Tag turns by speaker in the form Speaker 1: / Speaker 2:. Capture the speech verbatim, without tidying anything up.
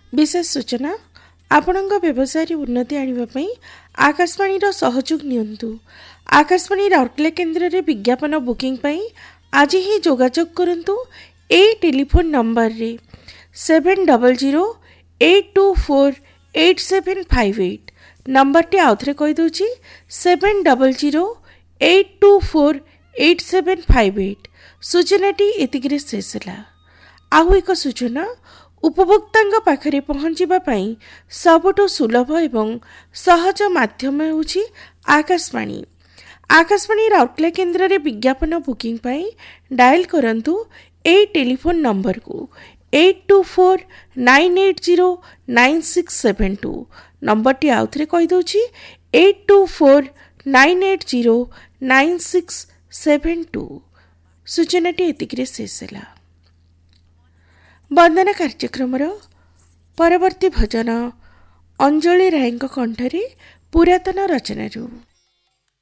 Speaker 1: विशेष सूचना आपणଙ୍କ व्यवसाय उन्नति आने आकाशवाणी सहयोग नियंतु। आकाशवाणी राउरकेला केन्द्र में विज्ञापन बुकिंग पाई आज ही जोगाजोग करंतु ए टेलीफोन नंबर रे seven double zero eight to four eight seven five eight number T आउ थे कहीदे seven double zero eight to four eight seven five eight सूचनाटी एतिक शेष है। आउ एक सूचना उपभोक्ता पाखरे पहुँचवा सबुठु सुलभ एवं सहज माध्यम होछि आकाशवाणी। आकाशवाणी राउरकेला केन्द्र में विज्ञापन बुकिंग पाई डायल करंतु ए टेलीफोन नंबर को eight to four nine eight zero nine six seven two number T आउ थे कहीदे eight to four nine eight zero nine six seven two सूचनाटी एतिक शेष है। वंदना कार्यक्रम परवर्ती भजन अंजलि राय कंठरे पुरातन रचना।